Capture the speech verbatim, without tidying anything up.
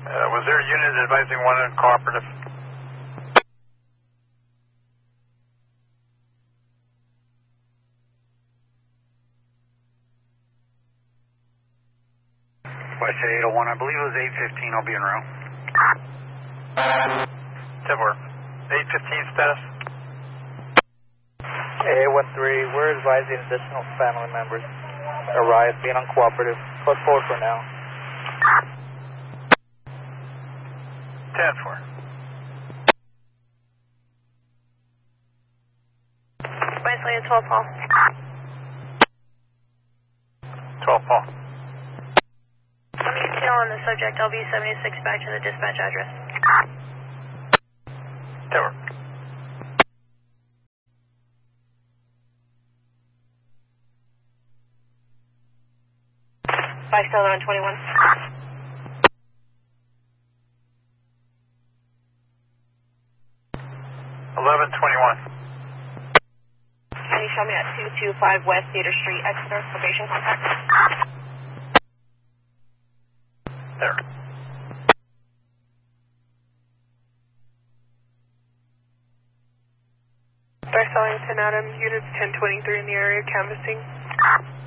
Uh, was there a unit advising one uncooperative? West eight oh one, I believe it was eight fifteen, I'll be en route. ten four. eight fifteen status? A one three, we're advising additional family members arrive being uncooperative. Code forward for now. ten four. Wesley, twelve Paul. twelve Paul. Let me detail on the subject, L B seventy-six back to the dispatch address. ten four. Five Stellar on twenty-one. eleven twenty-one. Can you show me at two two five West Theater Street, Exeter, probation contact? There. West Ellington, Adam, units ten twenty-three in the area, canvassing.